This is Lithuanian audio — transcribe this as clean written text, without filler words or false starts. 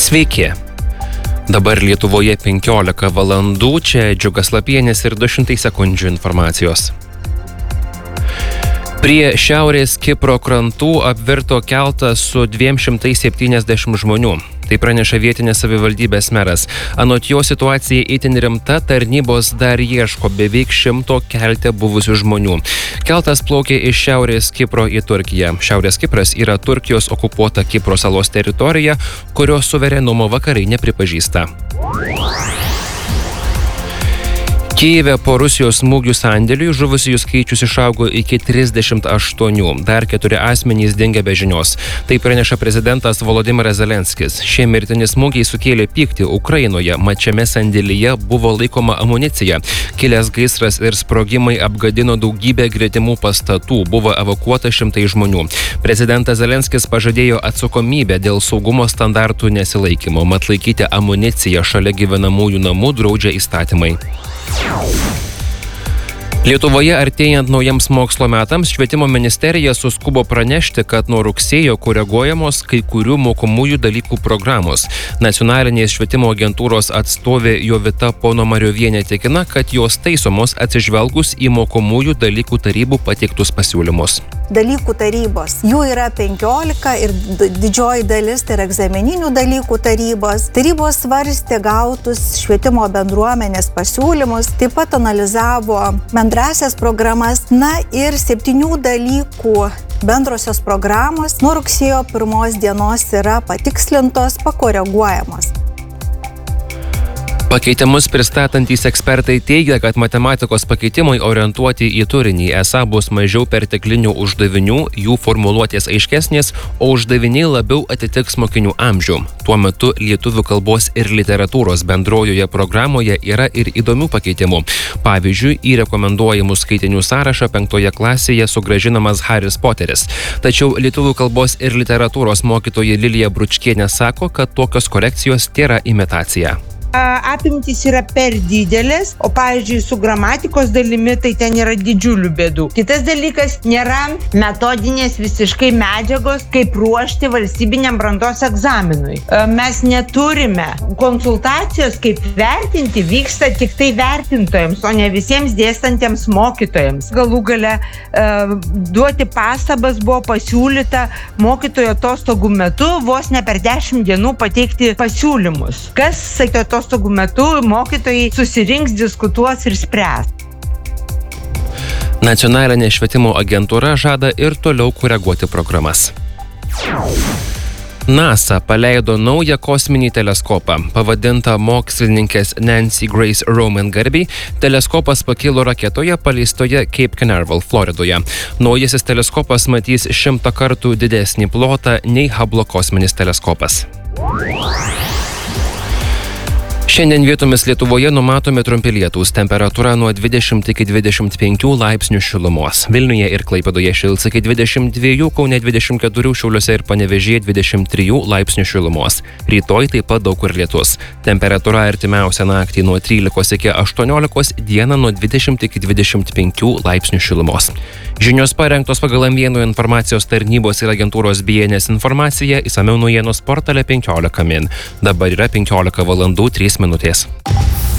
Sveiki. Dabar Lietuvoje 15 valandų, čia Džiugas Lapienis ir 200 sekundžių informacijos. Prie šiaurės Kipro krantų apvirto keltas su 270 žmonių. Tai praneša vietinės savivaldybės meras. Anot jo situacija itin rimta, tarnybos dar ieško beveik 100 kelte buvusių žmonių. Keltas plaukė iš šiaurės Kipro į Turkiją. Šiaurės Kipras yra Turkijos okupuota Kipro salos teritorija, kurios suverenumo vakarai nepripažįsta. Kijeve po Rusijos smūgių sandėliui žuvusiųjų skaičius išaugo iki 38. Dar 4 asmenys dingia be žinios. Tai praneša prezidentas Volodymyras Zelenskis. Šie mirtini smūgiai sukėlė pyktį Ukrainoje, mat šiame sandėlyje buvo laikoma amunicija. Kilęs gaisras ir sprogimai apgadino daugybę gretimų pastatų, buvo evakuota šimtai žmonių. Prezidentas Zelenskis pažadėjo atsakomybę dėl saugumo standartų nesilaikymo, mat laikyti amuniciją šalia gyvenamųjų namų draudžia įstatymai. Lietuvoje artėjant naujiems mokslo metams, švietimo ministerija suskubo pranešti, kad nuo rugsėjo koreguojamos kai kurių mokomųjų dalykų programos. Nacionalinės švietimo agentūros atstovė Jovita Ponomariovienė tikina, kad jos taisomos atsižvelgus į mokomųjų dalykų tarybų pateiktus pasiūlymus. Dalykų tarybos. Jų yra 15 ir didžioji dalis tai yra egzamininių dalykų tarybos. Tarybos svarstė gautus švietimo bendruomenės pasiūlymus, taip pat analizavo bendrasias programas, ir 7 dalykų bendrosios programos nuo rugsėjo 1 dienos yra patikslintos, pakoreguojamos. Pakeitimus pristatantys ekspertai teigia, kad matematikos pakeitimai orientuoti į turinį, esą bus mažiau perteklinių uždavinių, jų formuluotės aiškesnės, o uždaviniai labiau atitiks mokinių amžių. Tuo metu lietuvių kalbos ir literatūros bendrojoje programoje yra ir įdomių pakeitimų. Pavyzdžiui, į rekomenduojamų skaitinių sąrašą 5 klasėje sugrąžinamas Haris Poteris. Tačiau lietuvių kalbos ir literatūros mokytoja Lilija Bručkienė sako, kad tokios korekcijos tėra imitacija. Apimtys yra per didelės, o pavyzdžiui, su gramatikos dalimi tai ten yra didžiulių bėdų. Kitas dalykas, nėra metodinės visiškai medžiagos, kaip ruošti valstybiniam brandos egzaminui. Mes neturime konsultacijos, kaip vertinti, vyksta tik tai vertintojams, o ne visiems dėstantiems mokytojams. Galų gale duoti pastabas buvo pasiūlyta mokytojo atostogų metu vos ne per 10 dienų pateikti pasiūlymus. Kas atostogų metu mokytojai susirinks, diskutuos ir spręs. Nacionalinė švietimo agentūra žada ir toliau koreguoti programas. NASA paleido naują kosminį teleskopą. Pavadintą mokslininkės Nancy Grace Roman garbei, teleskopas pakilo raketoje paleistoje Cape Canaveral, Floridoje. Naujasis teleskopas matys 100 kartų didesnį plotą nei Hubble kosminis teleskopas. Šiandien vietomis Lietuvoje numatomi trumpi lietūs, temperatūra nuo 20 iki 25 laipsnių šilumos. Vilniuje ir Klaipėdoje šils iki 22, Kaune 24, Šiauliuose ir Panevėžyje 23 laipsnių šilumos. Rytoj taip pat daug kur lietus. Temperatūra artimiausią naktį nuo 13 iki 18, dieną nuo 20 iki 25 laipsnių šilumos. Žinios parengtos pagal M1 informacijos tarnybos ir agentūros BNS informaciją, išsamiau naujienos portale 15 min. Dabar yra 15 valandų 3 minutės.